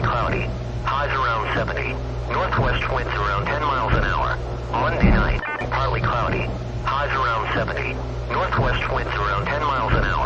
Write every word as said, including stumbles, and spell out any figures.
cloudy. Highs around seventy. Northwest winds around ten miles an hour. Monday night, partly cloudy. Highs around seventy. Northwest winds around ten miles an hour.